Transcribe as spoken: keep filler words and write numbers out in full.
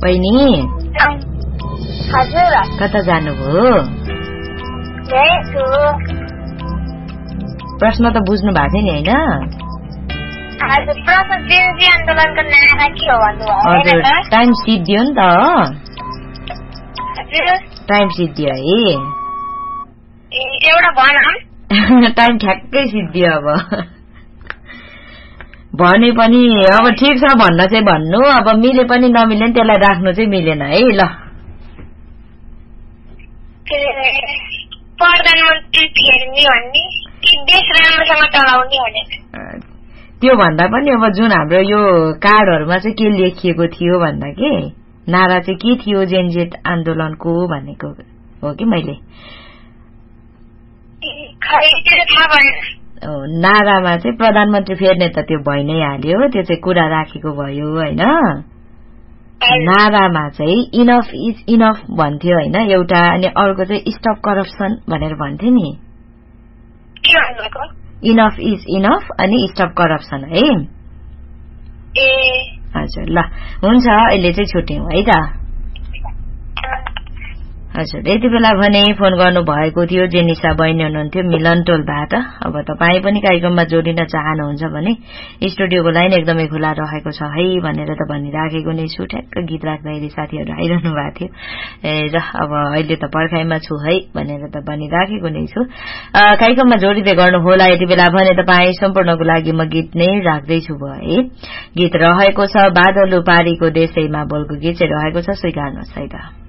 बहिनी हजुर कता जानुभयो प्रश्न त बुझ्नु भएको थियो नि होइन हजुर टाइम सिद्धियो नि त टाइम सिद्धियो है टाइम ठ्याक्कै सिद्धियो अब भने पनि अब ठिक छ भन्न चाहिँ भन्नु अब मिले पनि नमिले त्यसलाई राख्नु चाहिँ मिलेन है ल त्यो भन्दा पनि अब जुन हाम्रो यो कार्डहरुमा चाहिँ के लेखिएको थियो भन्दा के नारा चाहिँ के थियो जेनजेट आन्दोलनको भनेको हो कि मैले नारामा चाहिँ प्रधानमन्त्री फेर्ने त त्यो भइ नै हाल्यो त्यो चाहिँ कुरा राखेको भयो हैन नारामा चाहिँ इनफ इज इनफ भन्थ्यो हैन एउटा अनि अर्को चाहिँ स्टप करप्सन भनेर भन्थ्यो नि इनफ इज इनफ अनि स्टप करप्सन है हजुर ल हुन्छ अहिले चाहिँ छुट्यौं है त हजुर यति बेला भने फोन गर्नु भएको थियो जेनिसा बहिनी हुनुहुन्थ्यो मिलनटोलबाट अब तपाई पनि कार्यक्रममा जोडिन चाहनुहुन्छ भने स्टुडियोको लाइन एकदमै खुला रहेको छ है भनेर त भनिराखेको नै छु ठ्याक्क गीत राख्दाखेरि साथीहरु आइरहनु भएको थियो ए र अब अहिले त पर्खाइमा छु है भनेर त भनिराखेको नै छु कार्यक्रममा जोडिदै गर्नु होला यति बेला भने तपाई सम्पूर्णको लागि म गीत नै राख्दै छु भए गीत रहेको छ बादलु पारीको देशैमा बोलको गीत चाहिँ रहेको छ स्वीकार्नुहोस् है त